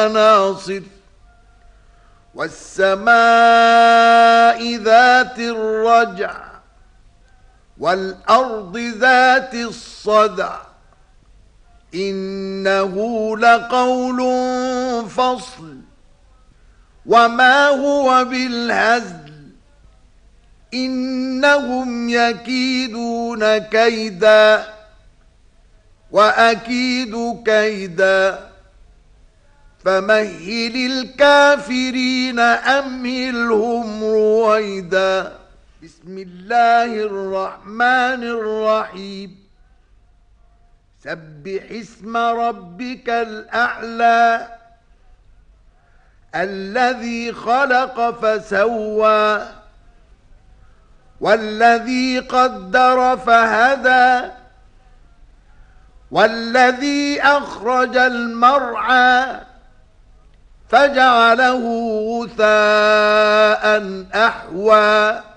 ناصف والسماء ذات الرجع والأرض ذات الصدع إنه لقول فصل وما هو بالهزل إنهم يكيدون كيدا وأكيد كيدا فمهل الكافرين أمهلهم رويدا. بسم الله الرحمن الرحيم. سبح اسم ربك الأعلى الذي خلق فسوى والذي قدر فهدى والذي أخرج المرعى فجعله غثاء أحوى